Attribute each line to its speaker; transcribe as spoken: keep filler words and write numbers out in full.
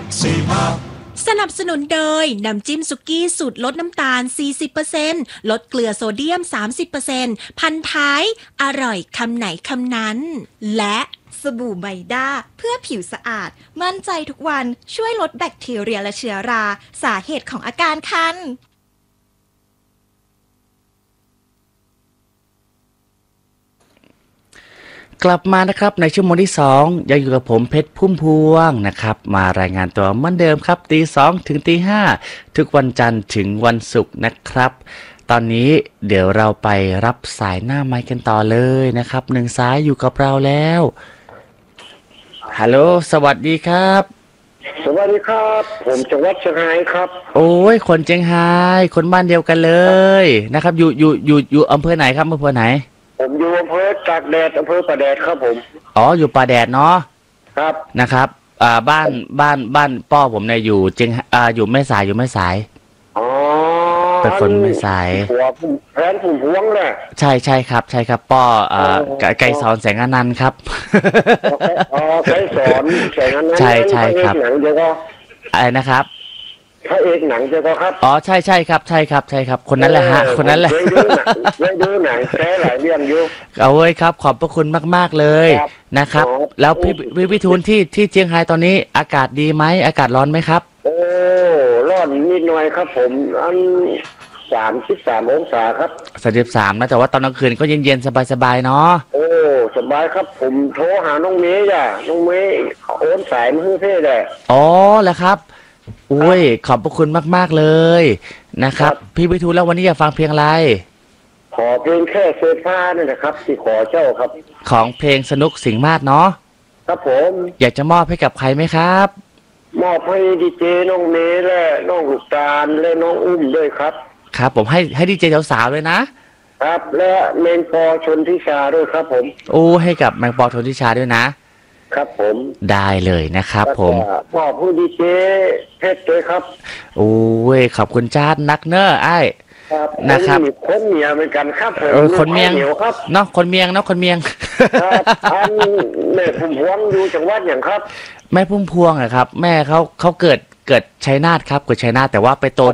Speaker 1: สนับสนุนโดยน้ำจิ้มสุกี้สูตรลดน้ำตาล สี่สิบเปอร์เซ็นต์ ลดเกลือโซเดียม สามสิบเปอร์เซ็นต์ พันท้ายอร่อยคำไหนคำนั้นและ
Speaker 2: สบู่ไบด้าเพื่อผิวสะอาดมั่นใจทุกวันช่วยลดแบคทีเรียและเชื้อราสาเหตุของอาการคัน
Speaker 3: กลับมานะครับในชั่วโมงที่สองยังอยู่กับผมเพชรพุ่มพวงนะครับมารายงานตัวเหมือนเดิมครับตีสองถึงตีห้าทุกวันจันทร์ถึงวันศุกร์นะครับตอนนี้เดี๋ยวเราไปรับสายหน้าไมค์กันต่อเลยนะครับหนึ่งสายอยู่กับเราแล้วฮัลโหลสวัสดีครับ
Speaker 4: สวัสดีครับผมจังหวัดเชียงรายครับ
Speaker 3: โอ้ยคนเชียงรายคนบ้านเดียวกันเลยนะครับอยู่อยู่อยู่อยู่อำเภอไหนครับอำเภอไหน
Speaker 4: ผมอยู่อำเภอตากแดดอำเภอป่าแดดครับผม
Speaker 3: อ๋ออยู่ป่าแดดเนาะ
Speaker 4: ครับ
Speaker 3: นะครับอ่าบ้านบ้านบ้านพ่อผมเนี่ยอยู่เชียงอ่าอยู่แม่สายอยู่แม่สาย
Speaker 4: อ๋อ
Speaker 3: เป็นคนแม่สาย
Speaker 4: หัวแฟนผมพวงแหละ
Speaker 3: ใช่ใช่ครับใช่ครับป้ออ่าไกรสอนแสงอนันต์ครับ
Speaker 4: อ๋อไกรสอนแสงอนันต์
Speaker 3: ใช่ใช่ครับ
Speaker 4: หนังเจ้าก็
Speaker 3: อะไรนะครับ
Speaker 4: พระเอกหนังเจ้าก็ครับ
Speaker 3: อ๋อใช่ใช่ครับใช่ครับใช่ครับคนนั้นแหละฮะคนนั้นแหละ
Speaker 4: ได้ดูหนังแท้หลายเรื่องอยู่
Speaker 3: เอาไว้ครับขอบพระคุณมากๆเลยนะครับแล้วพี่พี่วิทูลที่ที่เชียงรายตอนนี้อากาศดีไหมอากาศร้อนไหมครับ
Speaker 4: โอ้ร้อนนิดหน่อยครับผมอันสามสิบสามองศาครับ
Speaker 3: สามสิบสามนะแต่ว่าตอนกลางคืนก็เย็นๆสบายๆเนาะ
Speaker 4: โอ้สบายครับผมโทรหาน้องเมย์จ้ะน้องเมย์โอนสายมาให้เพ่เลย
Speaker 3: อ๋อแล้วครับอุ้ยขอบพระคุณมากๆเลยนะครับพี่วิทูลแล้ววันนี้อยากฟังเพลงอะไร
Speaker 4: ขอเพลงแค่เสื้อผ้านี่นะครับที่ขอเจ้าครับ
Speaker 3: ของเพลงสนุกสิงห์มาศเนาะ
Speaker 4: ครับผม
Speaker 3: อยากจะมอบให้กับใครไหมครับ
Speaker 4: มอบให้ดีเจน้องเมย์และน้องลูกตาลและน้องอุ้มด้วยครับ
Speaker 3: ครับผมให้ให้ดีเจสาวๆด้วยนะครับ
Speaker 4: และแมงปอชนทิชาด้วยครับผม
Speaker 3: โอ้ให้กับแมงปอชนทิชาด้วยนะครับ
Speaker 4: ผม
Speaker 3: ได้เลยนะครับผม
Speaker 4: มอบผู้ดีเจเพชรด้วยครับ
Speaker 3: โอ้ยขอบคุณจ้านักเนอไอ้นะครับ
Speaker 4: คนเมียเหมือนกันครับผม
Speaker 3: เออคนเมียงเนาะคนเมียงเนาะคนเมียง
Speaker 4: ครับอันแม่พุ่มพวงอยู่จังหวัดอย่างครับ
Speaker 3: แม่พุ่มพวงอะครับแม่เขาเขาเกิดเกิดชัยนาทครับเกิดชัยนาทแต่ว่าไปโต